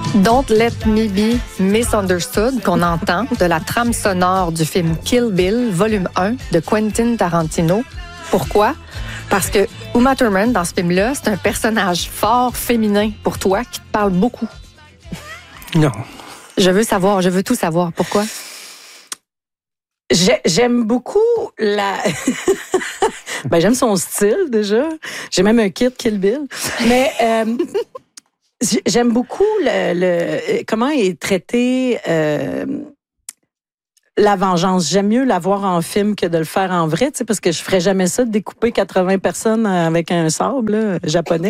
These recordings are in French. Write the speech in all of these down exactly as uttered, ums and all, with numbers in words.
Don't Let Me Be Misunderstood, qu'on entend de la trame sonore du film Kill Bill, volume un de Quentin Tarantino. Pourquoi? Parce que Uma Thurman, dans ce film-là, c'est un personnage fort féminin pour toi qui te parle beaucoup. Non. Je veux savoir, je veux tout savoir. Pourquoi? J'aime beaucoup la... ben, j'aime son style, déjà. J'ai même un kit Kill Bill. Mais euh, j'aime beaucoup le, le, comment est traité euh, la vengeance. J'aime mieux la voir en film que de le faire en vrai, tu sais, parce que je ferais jamais ça, de découper quatre-vingts personnes avec un sabre là, japonais.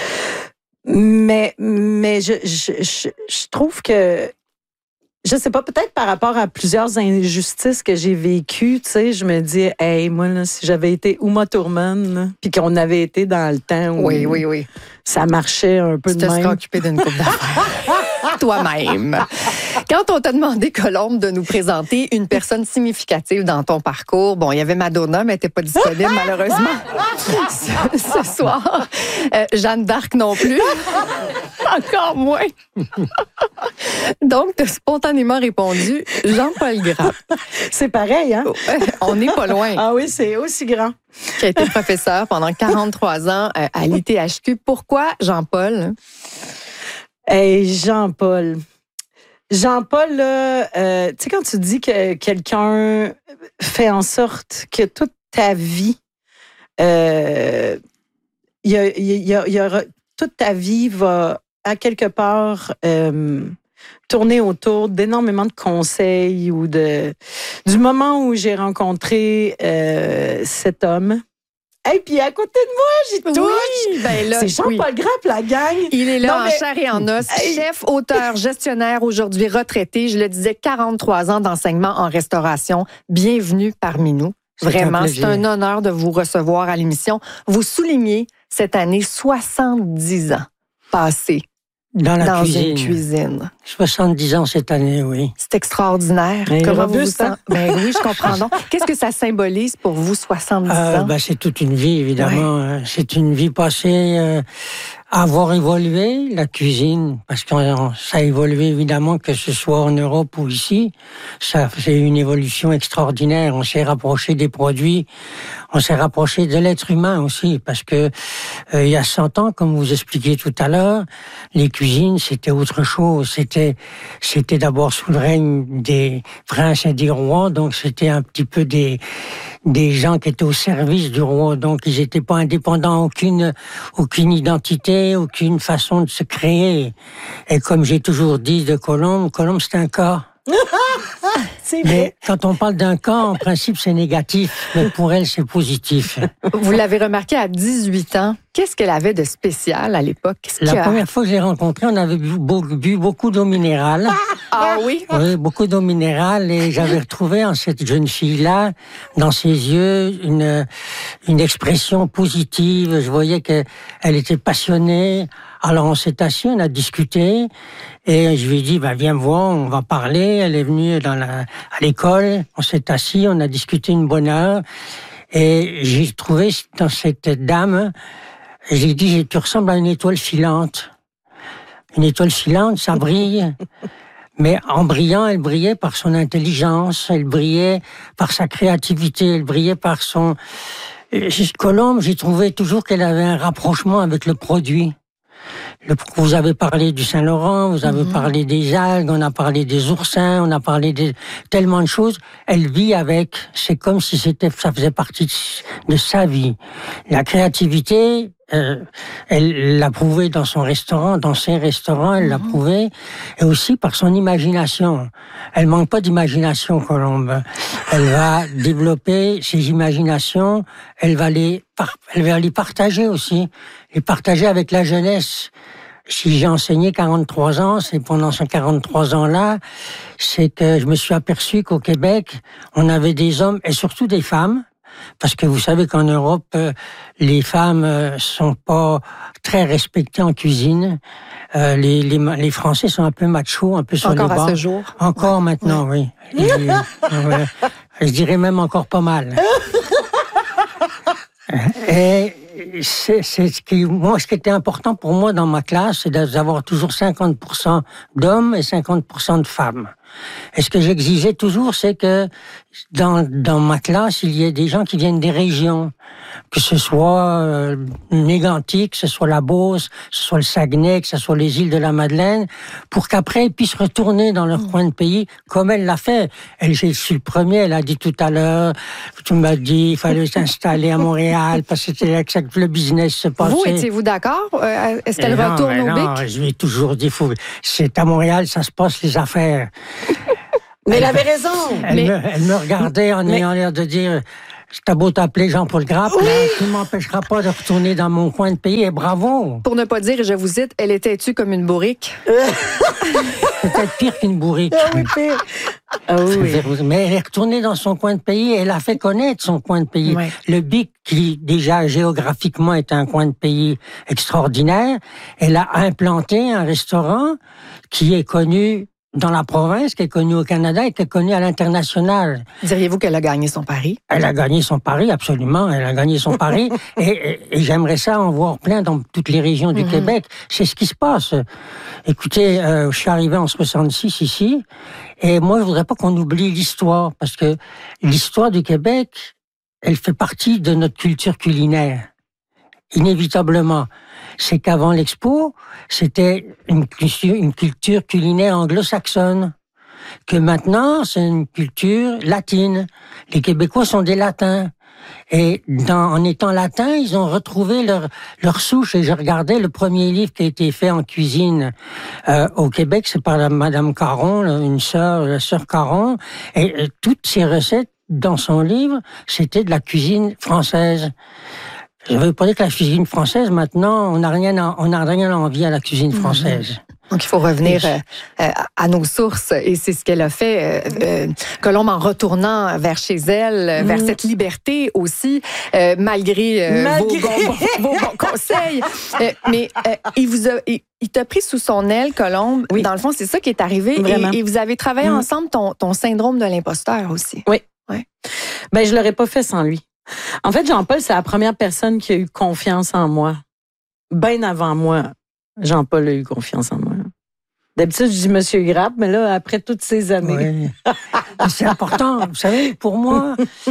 Mais, mais je, je, je, je trouve que je sais pas, peut-être par rapport à plusieurs injustices que j'ai vécues, tu sais, je me dis, hey, moi, là, si j'avais été Uma Thurman, puis qu'on avait été dans le temps où oui, oui, oui. ça marchait un peu tu de même. Tu te serais occupé d'une coupe d'affaires. Toi-même. Quand on t'a demandé, Colombe, de nous présenter une personne significative dans ton parcours, bon, il y avait Madonna, mais elle n'était pas disponible, malheureusement, ce, ce soir. Euh, Jeanne d'Arc non plus. Encore moins. Donc, tu as spontanément répondu Jean-Paul Grap. C'est pareil, hein? On n'est pas loin. Ah oui, c'est aussi grand. Qui a été professeur pendant quarante-trois ans à l'I T H Q. Pourquoi Jean-Paul? Hey, Jean-Paul. Jean-Paul, là, euh, tu sais, quand tu dis que quelqu'un fait en sorte que toute ta vie, euh, y a, y a, y aura, toute ta vie va, à quelque part, euh, tourner autour d'énormément de conseils ou de du moment où j'ai rencontré euh, cet homme. Et puis à côté de moi, j'y touche. Oui, ben là, c'est Jean-Paul oui. Grap, la gang. Il est là non, en mais... chair et en os, chef, auteur, gestionnaire, aujourd'hui retraité. Je le disais, quarante-trois ans d'enseignement en restauration. Bienvenue parmi nous. C'est Vraiment, un c'est un honneur de vous recevoir à l'émission. Vous soulignez cette année soixante-dix ans passés dans, la dans cuisine. une cuisine. soixante-dix ans cette année, oui. C'est extraordinaire. Mais Comment robuste, vous vous hein? sentez? Ben oui, je comprends donc. Qu'est-ce que ça symbolise pour vous, soixante-dix euh, ans? Ben, c'est toute une vie, évidemment. Ouais. C'est une vie passée euh, à avoir évolué, la cuisine, parce que ça a évolué, évidemment, que ce soit en Europe ou ici. Ça fait une évolution extraordinaire. On s'est rapproché des produits, on s'est rapproché de l'être humain aussi, parce que euh, il y a cent ans, comme vous expliquiez tout à l'heure, les cuisines, c'était autre chose. C'était, c'était d'abord sous le règne des princes et des rois, donc c'était un petit peu des des gens qui étaient au service du roi, donc ils n'étaient pas indépendants, aucune aucune identité, aucune façon de se créer. Et comme j'ai toujours dit de Colombe, Colombe c'est un cas. C'est Mais vrai. quand on parle d'un cas, en principe, c'est négatif. Mais pour elle, c'est positif. Vous l'avez remarqué à dix-huit ans. Qu'est-ce qu'elle avait de spécial à l'époque? Qu'est-ce La qu'il y a... première fois que je l'ai rencontrée, on avait bu, bu beaucoup d'eau minérale. Ah oui? Oui, beaucoup d'eau minérale. Et j'avais retrouvé en cette jeune fille-là, dans ses yeux, une, une expression positive. Je voyais qu'elle était passionnée. Alors on s'est assis, on a discuté. Et je lui ai dit, bah, viens me voir, on va parler. Elle est venue dans la, à l'école, on s'est assis, on a discuté une bonne heure. Et j'ai trouvé dans cette dame, j'ai dit, tu ressembles à une étoile filante. Une étoile filante, ça brille. Mais en brillant, elle brillait par son intelligence, elle brillait par sa créativité, elle brillait par son... Colombe, j'ai trouvé toujours qu'elle avait un rapprochement avec le produit. Le, vous avez parlé du Saint-Laurent, vous avez mmh. parlé des algues, on a parlé des oursins, on a parlé de tellement de choses. Elle vit avec, c'est comme si c'était, ça faisait partie de, de sa vie. La créativité, euh, elle l'a prouvé dans son restaurant, dans ses restaurants, elle mmh. l'a prouvé, et aussi par son imagination. Elle manque pas d'imagination, Colombe. Elle va développer ses imaginations, elle va les, elle va les partager aussi, les partager avec la jeunesse. Si j'ai enseigné quarante-trois ans, c'est pendant ces quarante-trois ans-là, c'est que je me suis aperçu qu'au Québec, on avait des hommes et surtout des femmes, parce que vous savez qu'en Europe, les femmes sont pas très respectées en cuisine. Euh, les, les, les Français sont un peu machos, un peu sur encore les bords. Encore à ce jour. Encore ouais. maintenant, ouais. oui. Et, ouais. Je dirais même encore pas mal. Et c'est, c'est ce qui, moi, ce qui était important pour moi dans ma classe, c'est d'avoir toujours cinquante pour cent d'hommes et cinquante pour cent de femmes. Et ce que j'exigeais toujours, c'est que dans, dans ma classe, il y ait des gens qui viennent des régions, que ce soit euh, Mégantic, que ce soit la Beauce, que ce soit le Saguenay, que ce soit les îles de la Madeleine, pour qu'après ils puissent retourner dans leur mmh. coin de pays, comme elle l'a fait. Elle, je suis le premier, elle a dit tout à l'heure, tu m'as dit, il fallait s'installer à Montréal, parce que c'était là que le business se passait. Vous, étiez-vous d'accord? Euh, est-ce qu'elle non, retourne au non, Bic? Je lui ai toujours dit, faut, c'est à Montréal, ça se passe les affaires. Mais elle avait raison. Elle, mais... me, elle me regardait en mais... ayant l'air de dire, t'as beau t'appeler Jean-Paul Grappe, oui. Tu ne m'empêcheras pas de retourner dans mon coin de pays, et bravo. Pour ne pas dire, je vous cite, elle était tue comme une bourrique. Peut-être pire qu'une bourrique. Ah oui, pire. Ah oui. Mais elle est retournée dans son coin de pays, elle a fait connaître son coin de pays. Oui. Le Bic, qui déjà géographiquement est un coin de pays extraordinaire, elle a implanté un restaurant qui est connu dans la province, qui est connue au Canada et qui est connue à l'international. Diriez-vous qu'elle a gagné son pari? Elle a gagné son pari, absolument. Elle a gagné son pari. et, et, et j'aimerais ça en voir plein dans toutes les régions du mm-hmm. Québec. C'est ce qui se passe. Écoutez, euh, je suis arrivé en soixante-six ici, et moi, je voudrais pas qu'on oublie l'histoire, parce que l'histoire du Québec, elle fait partie de notre culture culinaire. Inévitablement. C'est qu'avant l'Expo, c'était une culture, une culture culinaire anglo-saxonne. Que maintenant, c'est une culture latine. Les Québécois sont des latins. Et dans, en étant latins, ils ont retrouvé leur, leur souche. Et je regardais le premier livre qui a été fait en cuisine euh, au Québec, c'est par la, Madame Caron, une sœur, la sœur Caron. Et, et toutes ces recettes, dans son livre, c'était de la cuisine française. Je ne veux pas dire que la cuisine française, maintenant, on n'a rien, à, on n'a rien à envier à la cuisine française. Mmh. Donc, il faut revenir euh, euh, à nos sources, et c'est ce qu'elle a fait, euh, euh, Colombe, en retournant vers chez elle, mmh. vers cette liberté aussi, euh, malgré, euh, malgré... Vos, bons, vos bons conseils. Euh, mais euh, il vous a... Il, Il t'a pris sous son aile, Colombe. Oui. Dans le fond, c'est ça qui est arrivé. Et, et vous avez travaillé mmh. ensemble ton, ton syndrome de l'imposteur aussi. Oui. Ouais. Ben, je l'aurais pas fait sans lui. En fait, Jean-Paul, c'est la première personne qui a eu confiance en moi. Bien avant moi, Jean-Paul a eu confiance en moi. D'habitude, je dis Monsieur Grappe, mais là, après toutes ces années. Oui. C'est important. Vous savez, pour moi,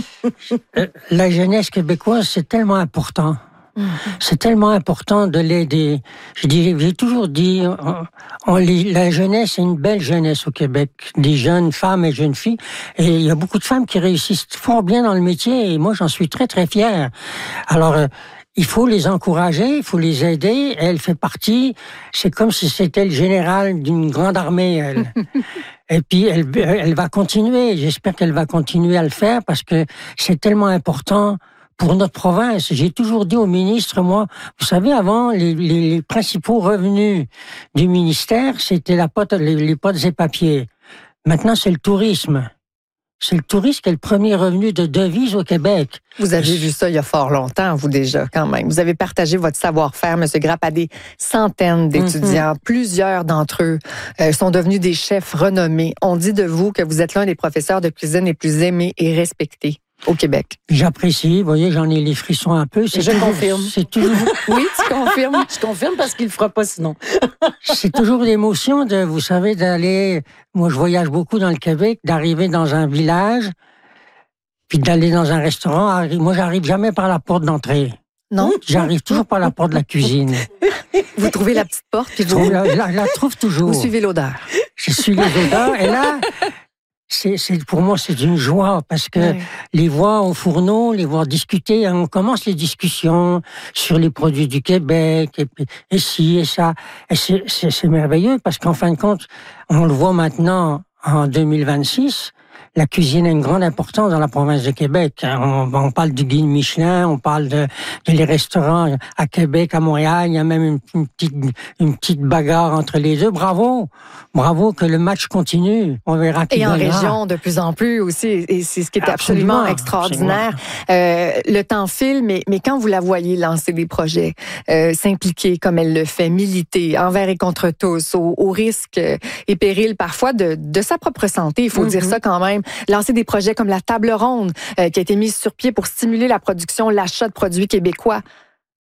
la jeunesse québécoise, c'est tellement important. C'est tellement important de l'aider. Je dis, j'ai toujours dit, on, on, la jeunesse est une belle jeunesse au Québec, des jeunes femmes et jeunes filles. Et il y a beaucoup de femmes qui réussissent fort bien dans le métier, et moi j'en suis très très fier. Alors, euh, il faut les encourager, il faut les aider. Elle fait partie, c'est comme si c'était le général d'une grande armée, elle. Et puis, elle, elle va continuer. J'espère qu'elle va continuer à le faire, parce que c'est tellement important pour notre province. J'ai toujours dit au ministre, moi, vous savez, avant, les, les, les principaux revenus du ministère, c'était la pote, les, les potes et papiers. Maintenant, c'est le tourisme. C'est le tourisme qui est le premier revenu de devise au Québec. Vous avez vu ça il y a fort longtemps, vous déjà, quand même. Vous avez partagé votre savoir-faire, M. Grappe, à des centaines d'étudiants. Mm-hmm. Plusieurs d'entre eux euh, sont devenus des chefs renommés. On dit de vous que vous êtes l'un des professeurs de cuisine les plus aimés et respectés au Québec. J'apprécie, vous voyez, j'en ai les frissons un peu. C'est Je toujours, confirme. C'est toujours... Oui, tu confirmes. Je confirme parce qu'il ne le fera pas sinon. C'est toujours l'émotion de, vous savez, d'aller... Moi, je voyage beaucoup dans le Québec, d'arriver dans un village, puis d'aller dans un restaurant. Moi, j'arrive jamais par la porte d'entrée. Non? J'arrive toujours par la porte de la cuisine. Vous trouvez la petite porte, puis vous... Je la, la, la trouve toujours. Vous suivez l'odeur. Je suis les odeurs, et là... C'est, c'est, pour moi, c'est une joie, parce que oui. les voir au fourneau, les voir discuter, on commence les discussions sur les produits du Québec, et, et ci et ça. Et c'est, c'est, c'est merveilleux, parce qu'en fin de compte, on le voit maintenant en deux mille vingt-six, la cuisine a une grande importance dans la province de Québec. On, on parle du guide Michelin, on parle de, de les restaurants à Québec, à Montréal. Il y a même une, une petite, une petite bagarre entre les deux. Bravo, bravo que le match continue. On verra qui Et en gagnera. région de plus en plus aussi, et c'est ce qui est absolument, absolument extraordinaire. Absolument. Euh, le temps file, mais, mais quand vous la voyez lancer des projets, euh, s'impliquer comme elle le fait, militer envers et contre tous, au, au risque et péril parfois de, de sa propre santé, il faut mm-hmm. dire ça quand même. Lancer des projets comme la table ronde euh, qui a été mise sur pied pour stimuler la production, l'achat de produits québécois.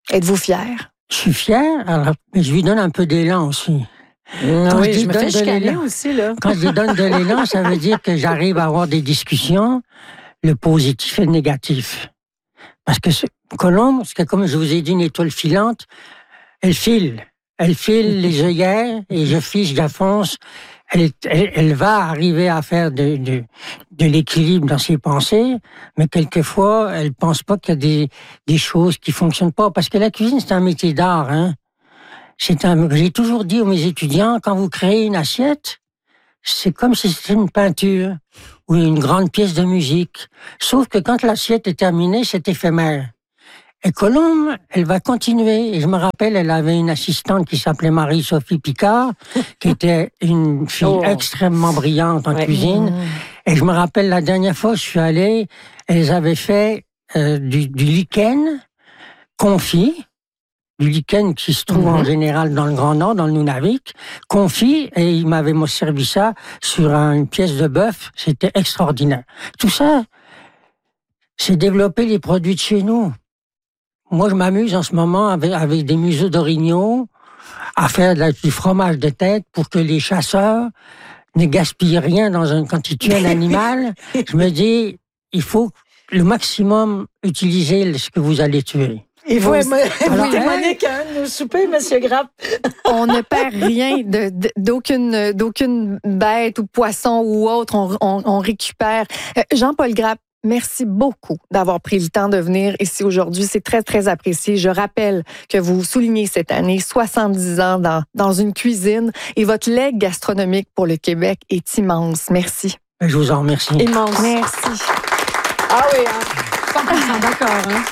Êtes-vous fier? Je suis fier, alors, mais je lui donne un peu d'élan aussi. Quand oui, je, je me fais de chicaner aussi, là. Quand je lui donne de l'élan, ça veut dire que j'arrive à avoir des discussions, le positif et le négatif. Parce que ce, Colombe, c'est comme je vous ai dit, une étoile filante, elle file. Elle file les œillères et je fiche, j'affonce. Elle, elle, elle va arriver à faire de, de, de l'équilibre dans ses pensées, mais quelquefois, elle pense pas qu'il y a des, des choses qui fonctionnent pas. Parce que la cuisine, c'est un métier d'art, hein. C'est un, j'ai toujours dit aux mes étudiants, quand vous créez une assiette, c'est comme si c'était une peinture ou une grande pièce de musique. Sauf que quand l'assiette est terminée, c'est éphémère. Et Colombe, elle va continuer. Et je me rappelle, elle avait une assistante qui s'appelait Marie-Sophie Picard, qui était une fille oh. extrêmement brillante en ouais. cuisine. Mmh. Et je me rappelle, la dernière fois, je suis allé, elles avaient fait euh, du, du lichen confit, du lichen qui se trouve mmh. en général dans le Grand Nord, dans le Nunavik, confit, et ils m'avaient servi ça sur une pièce de bœuf. C'était extraordinaire. Tout ça, c'est développer les produits de chez nous. Moi, je m'amuse en ce moment avec, avec des museaux d'orignaux à faire de la, du fromage de tête pour que les chasseurs ne gaspillent rien dans un, quand ils tuent un animal. Je me dis, il faut le maximum utiliser ce que vous allez tuer. Il faut témoigner qu'un de nos soupers, M. Grappe. On ne perd rien de, de, d'aucune, d'aucune bête ou poisson ou autre. On, on, on récupère. Jean-Paul Grappe, merci beaucoup d'avoir pris le temps de venir ici aujourd'hui. C'est très, très apprécié. Je rappelle que vous soulignez cette année soixante-dix ans dans, dans une cuisine et votre legs gastronomique pour le Québec est immense. Merci. Je vous en remercie. Immense. Merci. Ah oui, hein? cent pour cent d'accord, hein?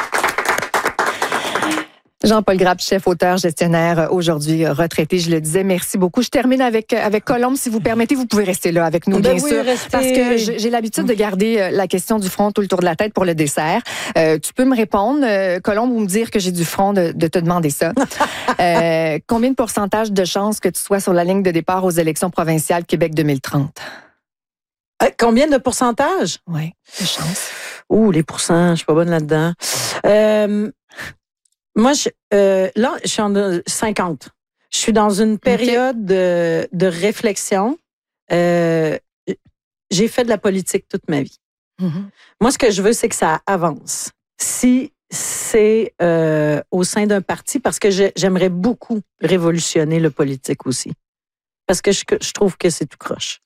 Jean-Paul Grappe, chef, auteur, gestionnaire, aujourd'hui retraité, je le disais. Merci beaucoup. Je termine avec avec Colombe, si vous permettez. Vous pouvez rester là avec nous, ben bien oui, sûr, restez. parce que j'ai l'habitude de garder la question du front tout le tour de la tête pour le dessert. Euh, tu peux me répondre, euh, Colombe, ou me dire que j'ai du front de, de te demander ça. euh, combien de pourcentage de chances que tu sois sur la ligne de départ aux élections provinciales Québec deux mille trente? Euh, combien de pourcentage? Oui, de chances. Ouh, les pourcents, je suis pas bonne là-dedans. Euh... Moi, je, euh, là, je suis en cinquante. Je suis dans une période okay. de, de réflexion. Euh, j'ai fait de la politique toute ma vie. Mm-hmm. Moi, ce que je veux, c'est que ça avance. Si c'est euh, au sein d'un parti, parce que je, j'aimerais beaucoup révolutionner le politique aussi. Parce que je, je trouve que c'est tout croche.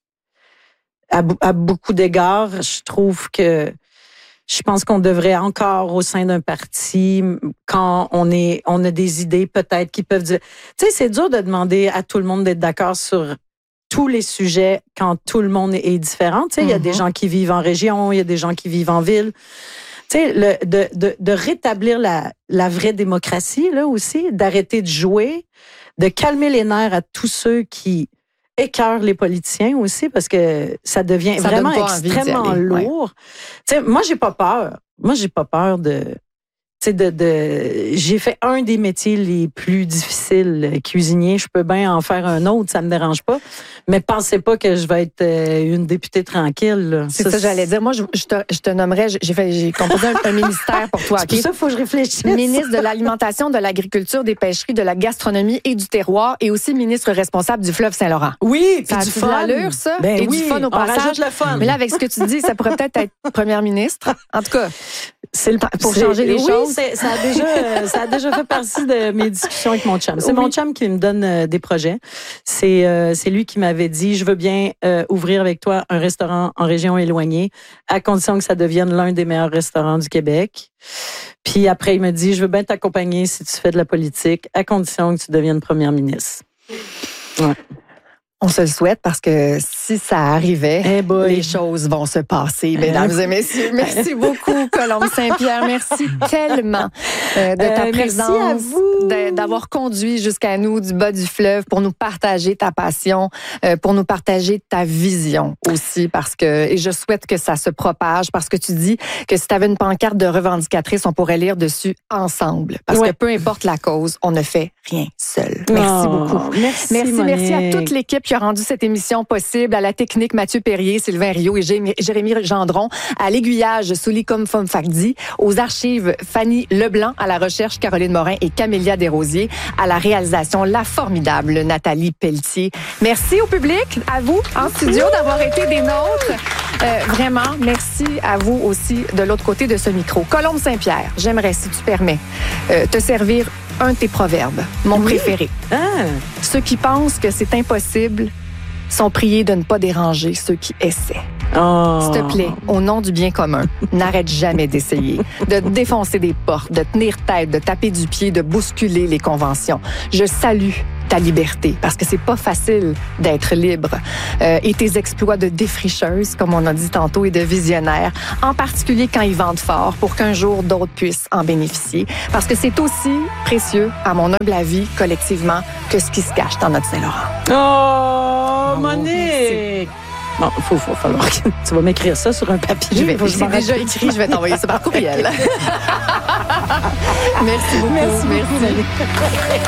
À, à beaucoup d'égards, je trouve que je pense qu'on devrait encore, au sein d'un parti, quand on est, on a des idées peut-être qui peuvent dire... Tu sais, c'est dur de demander à tout le monde d'être d'accord sur tous les sujets quand tout le monde est différent. Tu sais, il mm-hmm. y a des gens qui vivent en région, il y a des gens qui vivent en ville. Tu sais, le, de, de, de rétablir la, la vraie démocratie, là aussi, d'arrêter de jouer, de calmer les nerfs à tous ceux qui écœurent les politiciens aussi, parce que ça devient ça vraiment extrêmement lourd. Ouais. Tu sais, moi, j'ai pas peur. Moi, j'ai pas peur de... Tu sais, de, de... J'ai fait un des métiers les plus difficiles, cuisinier. Je peux bien en faire un autre, ça me dérange pas. Mais pensez pas que je vais être une députée tranquille. C'est ça, ça j'allais dire. Moi, je, je, te, je te nommerais... J'ai, fait, j'ai composé un, un ministère pour toi. C'est okay? Pour ça qu'il faut que je réfléchisse. Ministre de l'Alimentation, de l'Agriculture, des Pêcheries, de la Gastronomie et du Terroir, et aussi ministre responsable du fleuve Saint-Laurent. Oui, ça puis du fun. L'allure, ça. Ben et oui, du fun au on passage. rajoute le fun. Mais là, avec ce que tu dis, ça pourrait peut-être être première ministre. En tout cas, c'est le pour changer les oui, choses. C'est, ça a déjà, ça a déjà fait partie de mes discussions avec mon chum. C'est oui. mon chum qui me donne euh, des projets. C'est, euh, c'est lui qui m'avait dit, je veux bien euh, ouvrir avec toi un restaurant en région éloignée, à condition que ça devienne l'un des meilleurs restaurants du Québec. Puis après, il me dit, je veux bien t'accompagner si tu fais de la politique, à condition que tu deviennes première ministre. Ouais. On se le souhaite parce que si ça arrivait, hey les choses vont se passer, mesdames et messieurs. Merci beaucoup, Colombe Saint-Pierre. Merci tellement euh, de ta euh, présence, merci à vous. De, d'avoir conduit jusqu'à nous du bas du fleuve pour nous partager ta passion, euh, pour nous partager ta vision aussi, parce que et je souhaite que ça se propage, parce que tu dis que si tu avais une pancarte de revendicatrice, on pourrait lire dessus ensemble, parce ouais. que peu importe la cause, on ne fait rien seul. Merci oh, beaucoup. Merci, merci, merci à toute l'équipe qui a rendu cette émission possible, à à la technique, Mathieu Perrier, Sylvain Rio et Jérémy, Jérémy Gendron. À l'aiguillage, Soulikom Fomfakdi. Aux archives, Fanny Leblanc. À la recherche, Caroline Morin et Camélia Desrosiers. À la réalisation, la formidable Nathalie Pelletier. Merci au public, à vous en studio d'avoir été des nôtres. Euh, vraiment, merci à vous aussi de l'autre côté de ce micro. Colombe Saint-Pierre, j'aimerais, si tu permets, euh, te servir un de tes proverbes, mon oui. préféré. Ah. Ceux qui pensent que c'est impossible sont priés de ne pas déranger ceux qui essaient. Oh. S'il te plaît, au nom du bien commun, n'arrête jamais d'essayer, de défoncer des portes, de tenir tête, de taper du pied, de bousculer les conventions. Je salue ta liberté, parce que c'est pas facile d'être libre. Euh, et tes exploits de défricheuse, comme on a dit tantôt, et de visionnaire, en particulier quand ils vendent fort, pour qu'un jour d'autres puissent en bénéficier. Parce que c'est aussi précieux, à mon humble avis, collectivement, que ce qui se cache dans notre Saint-Laurent. Oh, oh Monique! Bon, il faut, faut falloir que tu vas m'écrire ça sur un papier. Je vais, j'ai déjà écrit, je vais t'envoyer ça par courriel. Merci beaucoup. Merci, merci. merci.